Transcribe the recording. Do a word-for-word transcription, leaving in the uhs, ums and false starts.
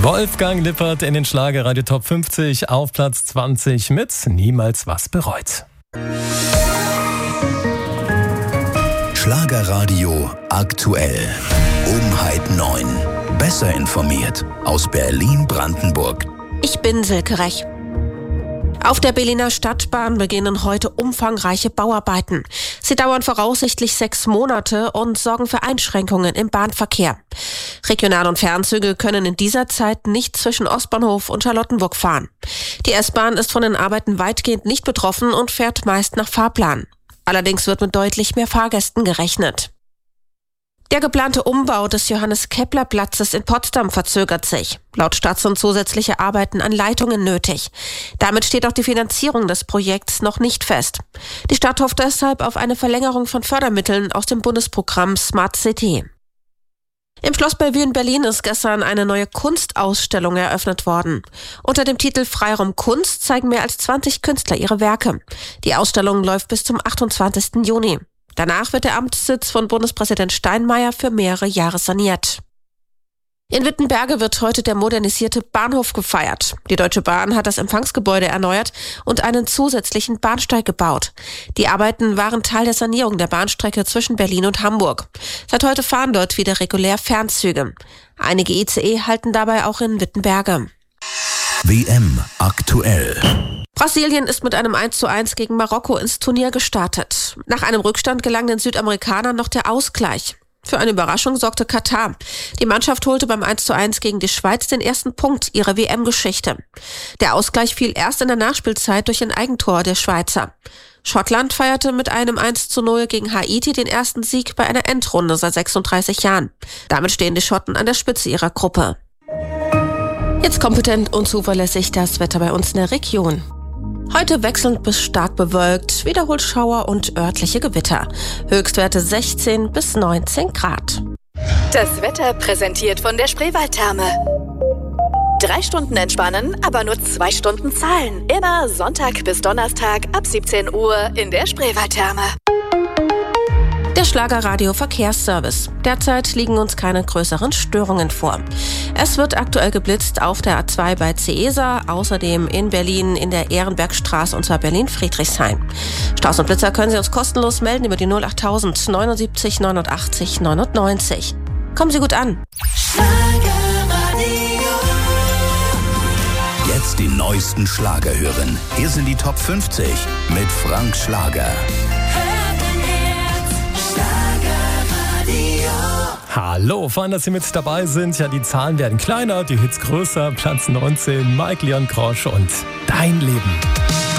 Wolfgang Lippert in den Schlagerradio Top fünfzig auf Platz zwanzig mit Niemals was bereut. Schlagerradio aktuell. Um halb neun. Besser informiert aus Berlin-Brandenburg. Ich bin Silke Rech. Auf der Berliner Stadtbahn beginnen heute umfangreiche Bauarbeiten. Sie dauern voraussichtlich sechs Monate und sorgen für Einschränkungen im Bahnverkehr. Regional- und Fernzüge können in dieser Zeit nicht zwischen Ostbahnhof und Charlottenburg fahren. Die S-Bahn ist von den Arbeiten weitgehend nicht betroffen und fährt meist nach Fahrplan. Allerdings wird mit deutlich mehr Fahrgästen gerechnet. Der geplante Umbau des Johannes-Kepler-Platzes in Potsdam verzögert sich. Laut Stadt sind zusätzliche Arbeiten an Leitungen nötig. Damit steht auch die Finanzierung des Projekts noch nicht fest. Die Stadt hofft deshalb auf eine Verlängerung von Fördermitteln aus dem Bundesprogramm Smart City. Im Schloss Bellevue in Berlin ist gestern eine neue Kunstausstellung eröffnet worden. Unter dem Titel Freiraum Kunst zeigen mehr als zwanzig Künstler ihre Werke. Die Ausstellung läuft bis zum achtundzwanzigsten Juni. Danach wird der Amtssitz von Bundespräsident Steinmeier für mehrere Jahre saniert. In Wittenberge wird heute der modernisierte Bahnhof gefeiert. Die Deutsche Bahn hat das Empfangsgebäude erneuert und einen zusätzlichen Bahnsteig gebaut. Die Arbeiten waren Teil der Sanierung der Bahnstrecke zwischen Berlin und Hamburg. Seit heute fahren dort wieder regulär Fernzüge. Einige I C E halten dabei auch in Wittenberge. W M aktuell. Brasilien ist mit einem eins zu eins gegen Marokko ins Turnier gestartet. Nach einem Rückstand gelang den Südamerikanern noch der Ausgleich. Für eine Überraschung sorgte Katar. Die Mannschaft holte beim eins zu eins gegen die Schweiz den ersten Punkt ihrer W M-Geschichte. Der Ausgleich fiel erst in der Nachspielzeit durch ein Eigentor der Schweizer. Schottland feierte mit einem eins zu null gegen Haiti den ersten Sieg bei einer Endrunde seit sechsunddreißig Jahren. Damit stehen die Schotten an der Spitze ihrer Gruppe. Jetzt kompetent und zuverlässig das Wetter bei uns in der Region. Heute wechselnd bis stark bewölkt, wiederholt Schauer und örtliche Gewitter. Höchstwerte sechzehn bis neunzehn Grad. Das Wetter präsentiert von der Spreewaldtherme. Drei Stunden entspannen, aber nur zwei Stunden zahlen. Immer Sonntag bis Donnerstag ab siebzehn Uhr in der Spreewaldtherme. Der Schlagerradio Verkehrsservice. Derzeit liegen uns keine größeren Störungen vor. Es wird aktuell geblitzt auf der A zwei bei Ceesa, außerdem in Berlin in der Ehrenbergstraße und zwar Berlin-Friedrichshain. Staus und Blitzer können Sie uns kostenlos melden über die null achttausend neunundsiebzig neunundachtzig neunundneunzig. Kommen Sie gut an. Jetzt die neuesten Schlager hören. Hier sind die Top fünfzig mit Frank Schlager. Hallo, fein, dass Sie mit dabei sind. Ja, die Zahlen werden kleiner, die Hits größer. Platz neunzehn, Mike Leon Grosch und Dein Leben.